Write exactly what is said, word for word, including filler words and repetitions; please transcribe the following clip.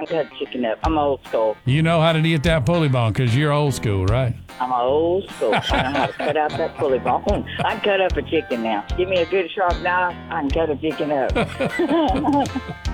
can cut a chicken up. I'm old school. You know how to get that pulley bone because you're old school, right? I'm old school. I know how to cut out that pulley bone. I can cut up a chicken now. Give me a good sharp knife, I can cut a chicken up.